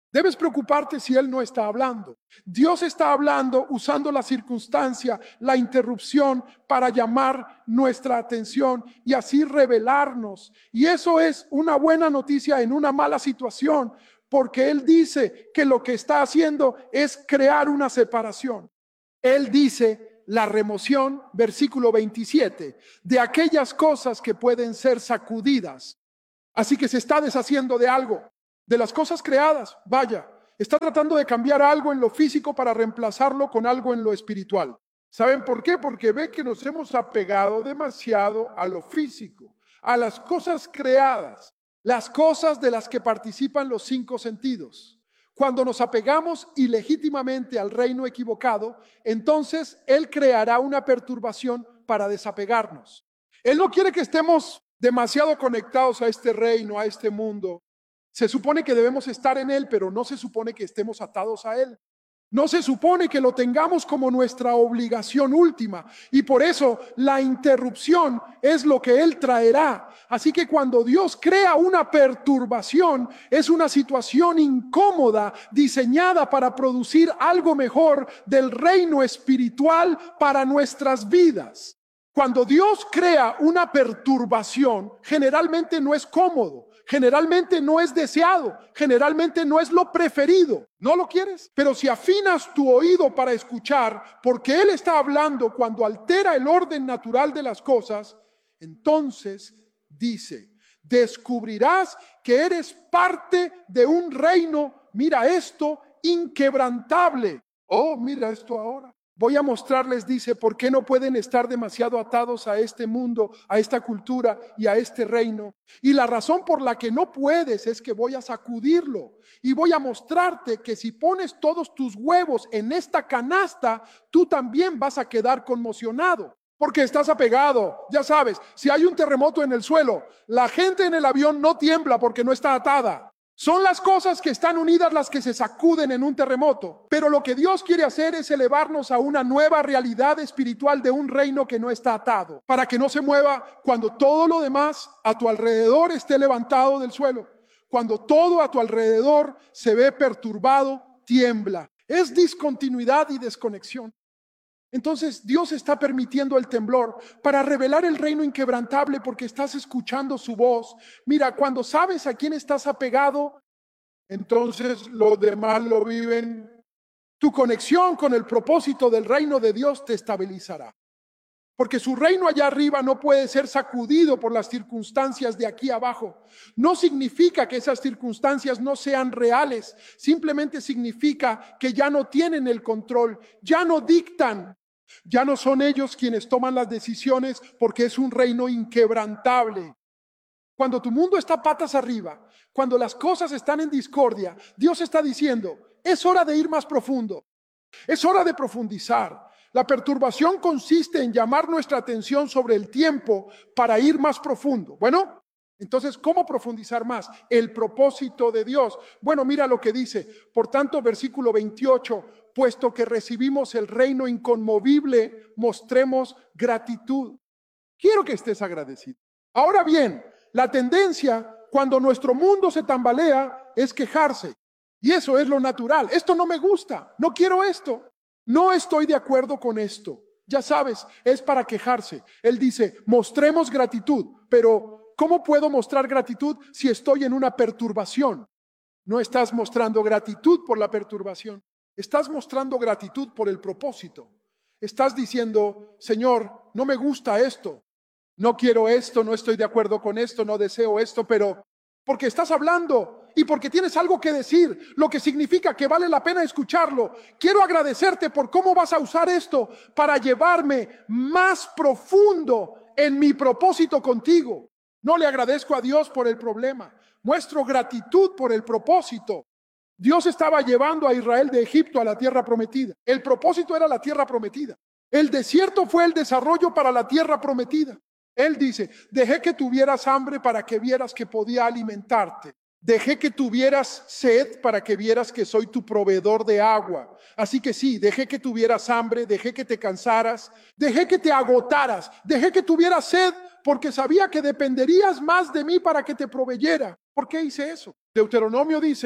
Debes preocuparte si Él no está hablando. Dios está hablando usando la circunstancia, la interrupción para llamar nuestra atención y así revelarnos. Y eso es una buena noticia en una mala situación, porque Él dice que lo que está haciendo es crear una separación. Él dice la remoción, versículo veintisiete, de aquellas cosas que pueden ser sacudidas. Así que se está deshaciendo de algo. De las cosas creadas, vaya, está tratando de cambiar algo en lo físico para reemplazarlo con algo en lo espiritual. ¿Saben por qué? Porque ve que nos hemos apegado demasiado a lo físico, a las cosas creadas, las cosas de las que participan los cinco sentidos. Cuando nos apegamos ilegítimamente al reino equivocado, entonces Él creará una perturbación para desapegarnos. Él no quiere que estemos demasiado conectados a este reino, a este mundo. Se supone que debemos estar en Él, pero no se supone que estemos atados a Él. No se supone que lo tengamos como nuestra obligación última. Y por eso la interrupción es lo que Él traerá. Así que cuando Dios crea una perturbación, es una situación incómoda diseñada para producir algo mejor del reino espiritual para nuestras vidas. Cuando Dios crea una perturbación, generalmente no es cómodo. Generalmente no es deseado, generalmente no es lo preferido. ¿No lo quieres? Pero si afinas tu oído para escuchar, porque Él está hablando cuando altera el orden natural de las cosas, entonces dice, descubrirás que eres parte de un reino, mira esto, inquebrantable. Oh, mira esto ahora. Voy a mostrarles, dice, por qué no pueden estar demasiado atados a este mundo, a esta cultura y a este reino. Y la razón por la que no puedes es que voy a sacudirlo. Y voy a mostrarte que si pones todos tus huevos en esta canasta, tú también vas a quedar conmocionado. Porque estás apegado, ya sabes, si hay un terremoto en el suelo, la gente en el avión no tiembla porque no está atada. Son las cosas que están unidas las que se sacuden en un terremoto. Pero lo que Dios quiere hacer es elevarnos a una nueva realidad espiritual de un reino que no está atado, para que no se mueva cuando todo lo demás a tu alrededor esté levantado del suelo. Cuando todo a tu alrededor se ve perturbado, tiembla. Es discontinuidad y desconexión. Entonces Dios está permitiendo el temblor para revelar el reino inquebrantable porque estás escuchando su voz. Mira, cuando sabes a quién estás apegado, entonces los demás lo viven. Tu conexión con el propósito del reino de Dios te estabilizará. Porque su reino allá arriba no puede ser sacudido por las circunstancias de aquí abajo. No significa que esas circunstancias no sean reales. Simplemente significa que ya no tienen el control, ya no dictan. Ya no son ellos quienes toman las decisiones porque es un reino inquebrantable. Cuando tu mundo está patas arriba, cuando las cosas están en discordia, Dios está diciendo, es hora de ir más profundo. Es hora de profundizar. La perturbación consiste en llamar nuestra atención sobre el tiempo para ir más profundo. Bueno, entonces, ¿cómo profundizar más? El propósito de Dios. Bueno, mira lo que dice. Por tanto, versículo veintiocho, puesto que recibimos el reino inconmovible, mostremos gratitud. Quiero que estés agradecido. Ahora bien, la tendencia cuando nuestro mundo se tambalea es quejarse. Y eso es lo natural. Esto no me gusta, no quiero esto. No estoy de acuerdo con esto. Ya sabes, es para quejarse. Él dice, mostremos gratitud. Pero, ¿cómo puedo mostrar gratitud si estoy en una perturbación? No estás mostrando gratitud por la perturbación. Estás mostrando gratitud por el propósito. Estás diciendo, Señor, no me gusta esto. No quiero esto, no estoy de acuerdo con esto, no deseo esto, pero porque estás hablando y porque tienes algo que decir, lo que significa que vale la pena escucharlo. Quiero agradecerte por cómo vas a usar esto para llevarme más profundo en mi propósito contigo. No le agradezco a Dios por el problema, muestro gratitud por el propósito. Dios estaba llevando a Israel de Egipto a la tierra prometida. El propósito era la tierra prometida. El desierto fue el desarrollo para la tierra prometida. Él dice, dejé que tuvieras hambre para que vieras que podía alimentarte. Dejé que tuvieras sed para que vieras que soy tu proveedor de agua. Así que sí, dejé que tuvieras hambre, dejé que te cansaras, dejé que te agotaras, dejé que tuvieras sed porque sabía que dependerías más de mí para que te proveyera. ¿Por qué hice eso? Deuteronomio dice,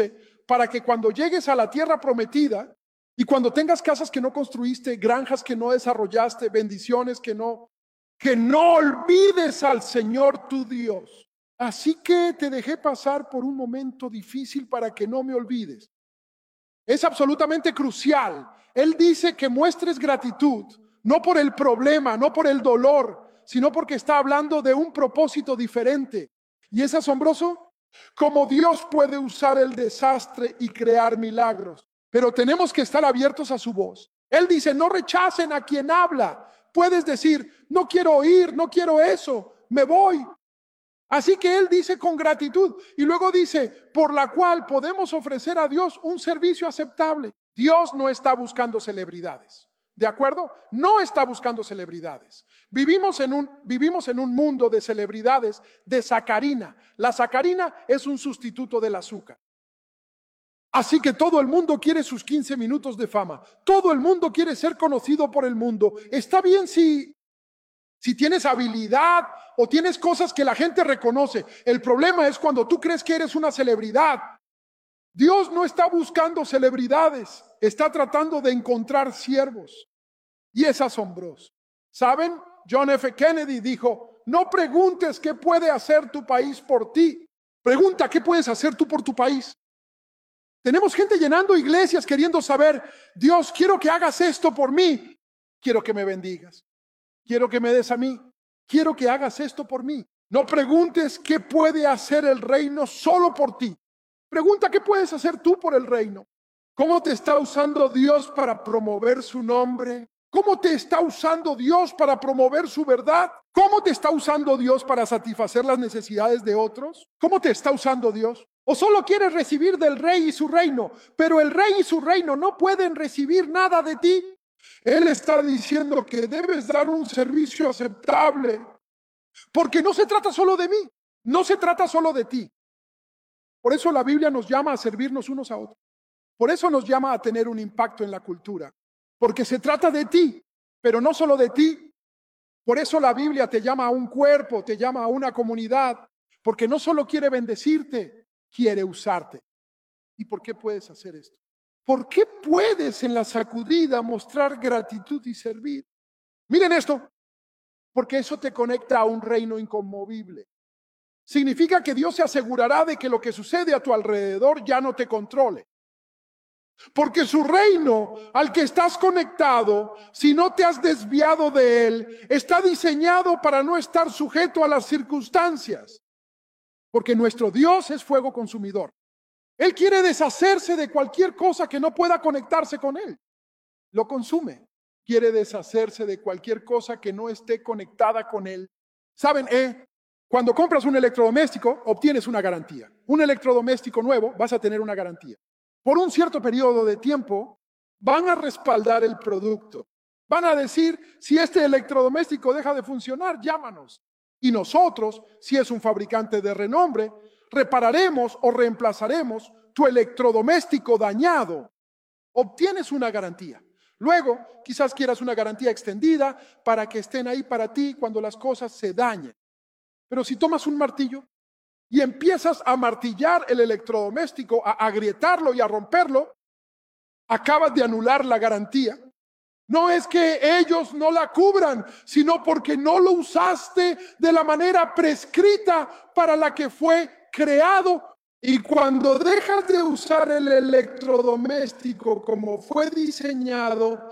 para que cuando llegues a la tierra prometida y cuando tengas casas que no construiste, granjas que no desarrollaste, bendiciones que no, que no olvides al Señor tu Dios. Así que te dejé pasar por un momento difícil para que no me olvides. Es absolutamente crucial. Él dice que muestres gratitud, no por el problema, no por el dolor, sino porque está hablando de un propósito diferente. ¿Y es asombroso? Como Dios puede usar el desastre y crear milagros. Pero tenemos que estar abiertos a su voz. Él dice, no rechacen a quien habla. Puedes decir, no quiero oír, no quiero eso, me voy. Así que Él dice con gratitud. Y luego dice, por la cual podemos ofrecer a Dios un servicio aceptable. Dios no está buscando celebridades. ¿De acuerdo? No está buscando celebridades. Vivimos en un, vivimos en un mundo de celebridades de sacarina. La sacarina es un sustituto del azúcar. Así que todo el mundo quiere sus quince minutos de fama. Todo el mundo quiere ser conocido por el mundo. Está bien si, si tienes habilidad o tienes cosas que la gente reconoce. El problema es cuando tú crees que eres una celebridad. Dios no está buscando celebridades, está tratando de encontrar siervos. Y es asombroso. ¿Saben? John F. Kennedy dijo, no preguntes qué puede hacer tu país por ti. Pregunta qué puedes hacer tú por tu país. Tenemos gente llenando iglesias queriendo saber, Dios, quiero que hagas esto por mí. Quiero que me bendigas. Quiero que me des a mí. Quiero que hagas esto por mí. No preguntes qué puede hacer el reino solo por ti. Pregunta qué puedes hacer tú por el reino. ¿Cómo te está usando Dios para promover su nombre? ¿Cómo te está usando Dios para promover su verdad? ¿Cómo te está usando Dios para satisfacer las necesidades de otros? ¿Cómo te está usando Dios? ¿O solo quieres recibir del rey y su reino? Pero el rey y su reino no pueden recibir nada de ti. Él está diciendo que debes dar un servicio aceptable. Porque no se trata solo de mí. No se trata solo de ti. Por eso la Biblia nos llama a servirnos unos a otros. Por eso nos llama a tener un impacto en la cultura. Porque se trata de ti, pero no solo de ti. Por eso la Biblia te llama a un cuerpo, te llama a una comunidad. Porque no solo quiere bendecirte, quiere usarte. ¿Y por qué puedes hacer esto? ¿Por qué puedes en la sacudida mostrar gratitud y servir? Miren esto. Porque eso te conecta a un reino inconmovible. Significa que Dios se asegurará de que lo que sucede a tu alrededor ya no te controle. Porque su reino al que estás conectado, si no te has desviado de él, está diseñado para no estar sujeto a las circunstancias. Porque nuestro Dios es fuego consumidor. Él quiere deshacerse de cualquier cosa que no pueda conectarse con él. Lo consume. Quiere deshacerse de cualquier cosa que no esté conectada con él. ¿Saben? Eh, cuando compras un electrodoméstico, obtienes una garantía. Un electrodoméstico nuevo, vas a tener una garantía. Por un cierto periodo de tiempo, van a respaldar el producto. Van a decir, si este electrodoméstico deja de funcionar, llámanos. Y nosotros, si es un fabricante de renombre, repararemos o reemplazaremos tu electrodoméstico dañado. Obtienes una garantía. Luego, quizás quieras una garantía extendida para que estén ahí para ti cuando las cosas se dañen. Pero si tomas un martillo y empiezas a martillar el electrodoméstico, a agrietarlo y a romperlo, acabas de anular la garantía. No es que ellos no la cubran, sino porque no lo usaste de la manera prescrita para la que fue creado. Y cuando dejas de usar el electrodoméstico como fue diseñado,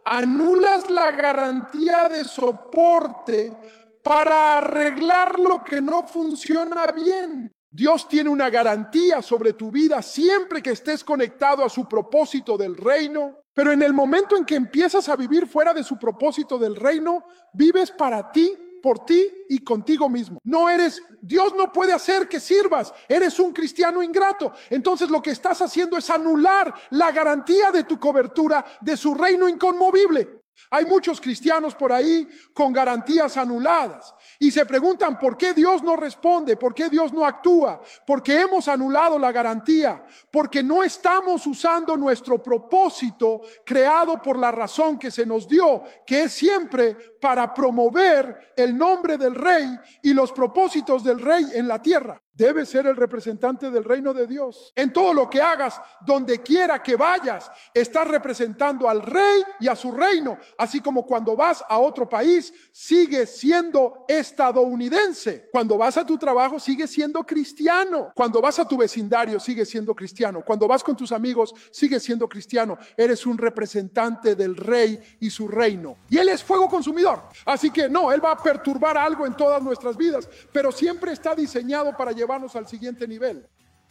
anulas la garantía de soporte para arreglar lo que no funciona bien. Dios tiene una garantía sobre tu vida siempre que estés conectado a su propósito del reino. Pero en el momento en que empiezas a vivir fuera de su propósito del reino, vives para ti, por ti y contigo mismo. No eres, Dios no puede hacer que sirvas. Eres un cristiano ingrato. Entonces lo que estás haciendo es anular la garantía de tu cobertura de su reino inconmovible. Hay muchos cristianos por ahí con garantías anuladas y se preguntan por qué Dios no responde, por qué Dios no actúa, porque hemos anulado la garantía, porque no estamos usando nuestro propósito creado por la razón que se nos dio, que es siempre para promover el nombre del Rey y los propósitos del Rey en la tierra. Debes ser el representante del reino de Dios. En todo lo que hagas, donde quiera que vayas, estás representando al rey y a su reino. Así como cuando vas a otro país, sigues siendo estadounidense. Cuando vas a tu trabajo, sigues siendo cristiano. Cuando vas a tu vecindario, sigues siendo cristiano. Cuando vas con tus amigos, sigues siendo cristiano. Eres un representante del rey y su reino. Y Él es fuego consumidor. Así que no, Él va a perturbar algo en todas nuestras vidas, pero siempre está diseñado para llevar llevarnos al siguiente nivel.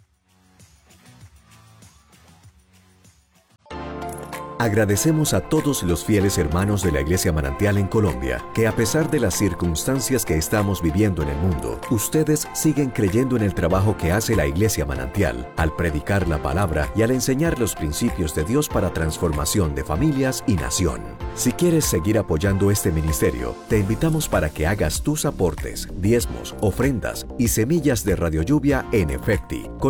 Agradecemos a todos los fieles hermanos de la Iglesia Manantial en Colombia, que a pesar de las circunstancias que estamos viviendo en el mundo, ustedes siguen creyendo en el trabajo que hace la Iglesia Manantial, al predicar la palabra y al enseñar los principios de Dios para transformación de familias y nación. Si quieres seguir apoyando este ministerio, te invitamos para que hagas tus aportes, diezmos, ofrendas y semillas de Radio Lluvia en Efecti.